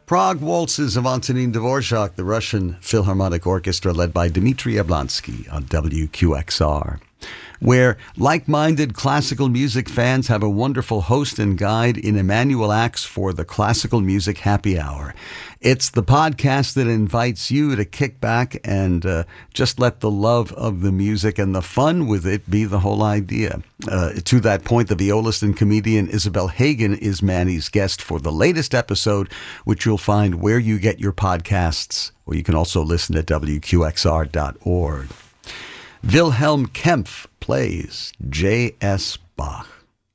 Prague Waltzes of Antonin Dvorak, the Russian Philharmonic Orchestra led by Dmitry Yablonsky on WQXR, where like-minded classical music fans have a wonderful host and guide in Emmanuel Axe for the Classical Music Happy Hour. It's the podcast that invites you to kick back and just let the love of the music and the fun with it be the whole idea. To that point, the violist and comedian Isabel Hagen is Manny's guest for the latest episode, which you'll find where you get your podcasts, or you can also listen at WQXR.org. Wilhelm Kempff plays J.S. Bach.